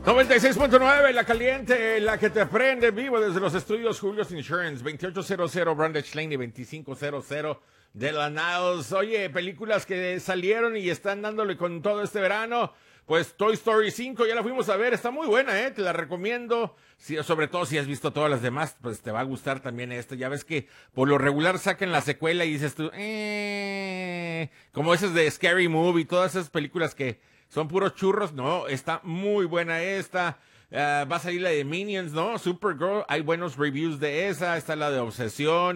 96.9, la caliente, la que te prende vivo desde los estudios Julio's Insurance, 2800 Brandage Lane y 2500 de la Niles. Oye, películas que salieron y están dándole con todo este verano. Pues Toy Story 5 ya la fuimos a ver, está muy buena, te la recomiendo. Sí, sobre todo si has visto todas las demás, pues te va a gustar también esta. Ya ves que por lo regular sacan la secuela y dices tú, como esas de Scary Movie, todas esas películas que son puros churros. No, está muy buena esta. Va a salir la de Minions, ¿no? Supergirl, hay buenos reviews de esa. Está la de Obsesión.